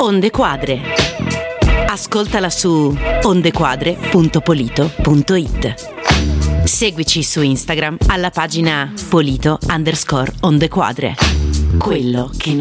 Onde Quadre. Ascoltala su ondequadre.polito.it. Seguici su Instagram alla pagina Polito_Ondequadre. Quello che